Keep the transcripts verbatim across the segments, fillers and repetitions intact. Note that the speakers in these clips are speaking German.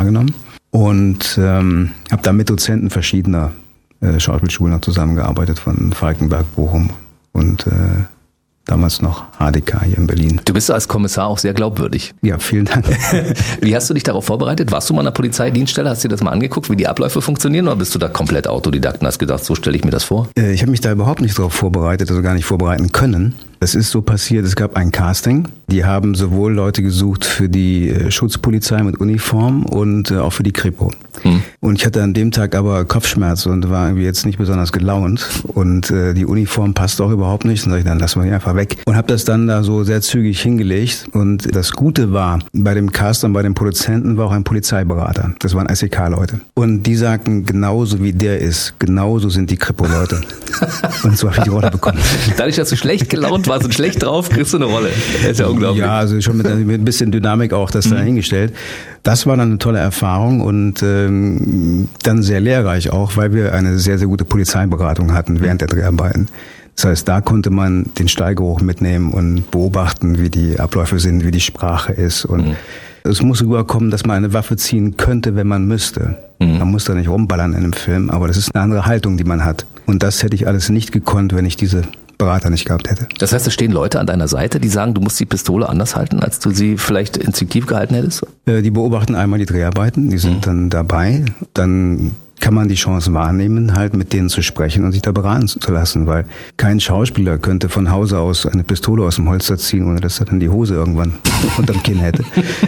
wahrgenommen und ähm, habe da mit Dozenten verschiedener äh, Schauspielschulen noch zusammengearbeitet, von Falkenberg, Bochum und äh, damals noch H D K hier in Berlin. Du bist als Kommissar auch sehr glaubwürdig. Ja, vielen Dank. Wie hast du dich darauf vorbereitet? Warst du mal an der Polizeidienststelle? Hast du dir das mal angeguckt, wie die Abläufe funktionieren? Oder bist du da komplett Autodidakt und hast gedacht, so stelle ich mir das vor? Äh, ich habe mich da überhaupt nicht darauf vorbereitet, also gar nicht vorbereiten können. Es ist so passiert, es gab ein Casting. Die haben sowohl Leute gesucht für die äh, Schutzpolizei mit Uniform und äh, auch für die Kripo. Hm. Und ich hatte an dem Tag aber Kopfschmerzen und war irgendwie jetzt nicht besonders gelaunt. Und äh, die Uniform passt auch überhaupt nicht. Dann sag ich, dann lassen wir die einfach weg. Und habe das dann da so sehr zügig hingelegt. Und das Gute war, bei dem Cast und bei den Produzenten war auch ein Polizeiberater. Das waren S E K-Leute. Und die sagten, genauso wie der ist, genauso sind die Kripo-Leute. Und so habe ich die Rolle bekommen. Dadurch, dass du schlecht gelaunt warst und schlecht drauf, kriegst du eine Rolle. Das ist ja unglaublich. Ja, also schon mit ein bisschen Dynamik auch das mhm. da hingestellt. Das war dann eine tolle Erfahrung und ähm, dann sehr lehrreich auch, weil wir eine sehr, sehr gute Polizeiberatung hatten während der Dreharbeiten. Das heißt, da konnte man den Steigeruch mitnehmen und beobachten, wie die Abläufe sind, wie die Sprache ist. Und mhm. es muss rüberkommen, dass man eine Waffe ziehen könnte, wenn man müsste. Mhm. Man muss da nicht rumballern in einem Film, aber das ist eine andere Haltung, die man hat. Und das hätte ich alles nicht gekonnt, wenn ich diese Berater nicht gehabt hätte. Das heißt, es stehen Leute an deiner Seite, die sagen, du musst die Pistole anders halten, als du sie vielleicht instinktiv gehalten hättest? Die beobachten einmal die Dreharbeiten, die sind mhm. dann dabei. Dann kann man die Chance wahrnehmen, halt mit denen zu sprechen und sich da beraten zu lassen, weil kein Schauspieler könnte von Hause aus eine Pistole aus dem Holster ziehen, ohne dass er dann die Hose irgendwann unterm Kinn hätte.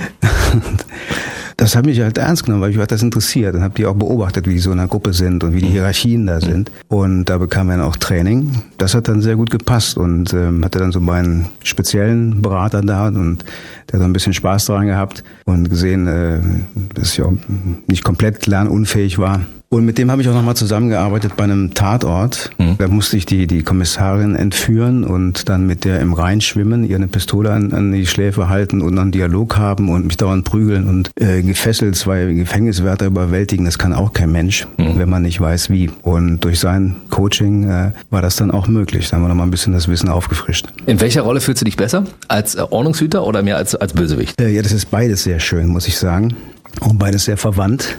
Das hat mich halt ernst genommen, weil mich hat das interessiert und habe die auch beobachtet, wie die so in einer Gruppe sind und wie die Hierarchien da sind. Und da bekam er dann auch Training. Das hat dann sehr gut gepasst und ähm, hatte dann so meinen speziellen Berater da und der hat ein bisschen Spaß daran gehabt und gesehen, äh, dass ich auch nicht komplett lernunfähig war. Und mit dem habe ich auch nochmal zusammengearbeitet bei einem Tatort. Mhm. Da musste ich die, die Kommissarin entführen und dann mit der im Rhein schwimmen, ihr eine Pistole an, an die Schläfe halten und einen Dialog haben und mich dauernd prügeln und äh, gefesselt zwei Gefängniswärter überwältigen. Das kann auch kein Mensch, mhm. wenn man nicht weiß wie. Und durch sein Coaching äh, war das dann auch möglich. Da haben wir nochmal ein bisschen das Wissen aufgefrischt. In welcher Rolle fühlst du dich besser? Als äh, Ordnungshüter oder mehr als, als Bösewicht? Äh, ja, das ist beides sehr schön, muss ich sagen. Und beides sehr verwandt.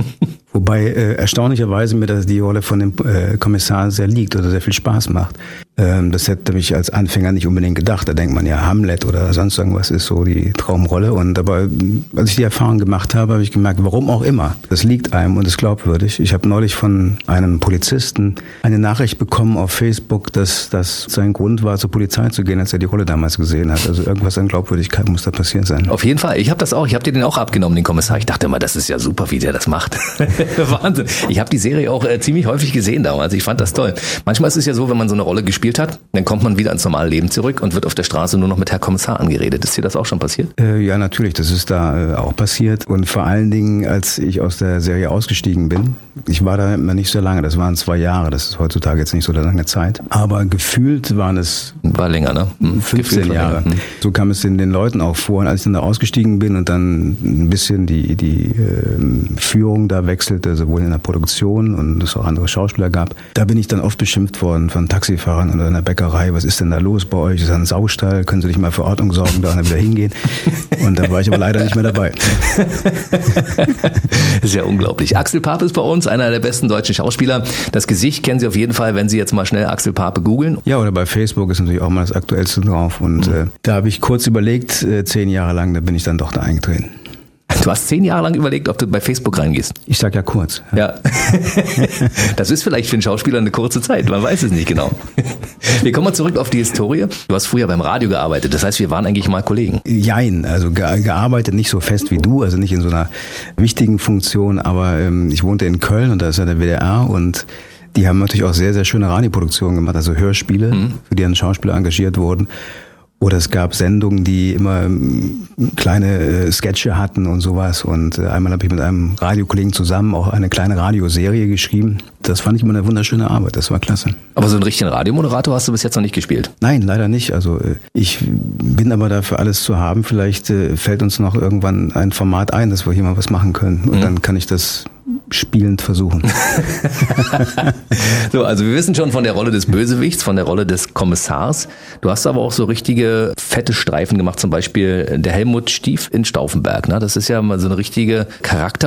Wobei äh, erstaunlicherweise mir das die Rolle von dem äh, Kommissar sehr liegt oder sehr viel Spaß macht. Ähm, das hätte mich als Anfänger nicht unbedingt gedacht. Da denkt man ja, Hamlet oder sonst irgendwas ist so die Traumrolle. Und aber als ich die Erfahrung gemacht habe, habe ich gemerkt, warum auch immer, das liegt einem und ist glaubwürdig. Ich habe neulich von einem Polizisten eine Nachricht bekommen auf Facebook, dass das sein Grund war, zur Polizei zu gehen, als er die Rolle damals gesehen hat. Also irgendwas an Glaubwürdigkeit muss da passiert sein. Auf jeden Fall. Ich habe das auch. Ich habe dir den auch abgenommen, den Kommissar. Ich dachte immer, das ist ja super, wie der das macht. Wahnsinn. Ich habe die Serie auch äh, ziemlich häufig gesehen damals. Ich fand das toll. Manchmal ist es ja so, wenn man so eine Rolle gespielt hat, dann kommt man wieder ins normale Leben zurück und wird auf der Straße nur noch mit Herr Kommissar angeredet. Ist dir das auch schon passiert? Äh, ja, natürlich. Das ist da äh, auch passiert. Und vor allen Dingen, als ich aus der Serie ausgestiegen bin, ich war da immer nicht so lange. Das waren zwei Jahre. Das ist heutzutage jetzt nicht so eine lange Zeit. Aber gefühlt waren es... War länger, ne? Hm. fünfzehn Jahre. Hm. So kam es den, den Leuten auch vor. Und als ich dann da ausgestiegen bin und dann ein bisschen die, die äh, Führung da wechselte, sowohl in der Produktion und es auch andere Schauspieler gab, da bin ich dann oft beschimpft worden von Taxifahrern oder in der Bäckerei. Was ist denn da los bei euch? Ist das ein Saustall? Können Sie nicht mal für Ordnung sorgen, da wieder hingehen? Und da war ich aber leider nicht mehr dabei. Das ist ja unglaublich. Axel Pape ist bei uns, einer der besten deutschen Schauspieler. Das Gesicht kennen Sie auf jeden Fall, wenn Sie jetzt mal schnell Axel Pape googeln. Ja, oder bei Facebook ist natürlich auch mal das Aktuellste drauf. Und mhm. äh, da habe ich kurz überlegt, äh, zehn Jahre lang, da bin ich dann doch da eingetreten. Du hast zehn Jahre lang überlegt, ob du bei Facebook reingehst. Ich sag ja kurz. Ja. ja. Das ist vielleicht für einen Schauspieler eine kurze Zeit, man weiß es nicht genau. Wir kommen mal zurück auf die Historie. Du hast früher beim Radio gearbeitet, das heißt, wir waren eigentlich mal Kollegen. Jein, also ge- gearbeitet nicht so fest wie du, also nicht in so einer wichtigen Funktion, aber ähm, ich wohnte in Köln und da ist ja der W D R und die haben natürlich auch sehr, sehr schöne Radioproduktionen gemacht, also Hörspiele, mhm. für die dann Schauspieler engagiert wurden. Oder es gab Sendungen, die immer kleine äh, Sketche hatten und sowas. Und äh, einmal habe ich mit einem Radiokollegen zusammen auch eine kleine Radioserie geschrieben. Das fand ich immer eine wunderschöne Arbeit, das war klasse. Aber so einen richtigen Radiomoderator hast du bis jetzt noch nicht gespielt? Nein, leider nicht. Also äh, ich bin aber dafür alles zu haben. Vielleicht äh, fällt uns noch irgendwann ein Format ein, dass wir hier mal was machen können. Und mhm. dann kann ich das spielend versuchen. So, also wir wissen schon von der Rolle des Bösewichts, von der Rolle des Kommissars. Du hast aber auch so richtige fette Streifen gemacht, zum Beispiel der Helmut Stief in Stauffenberg. Ne? Das ist ja mal so eine richtige Charakter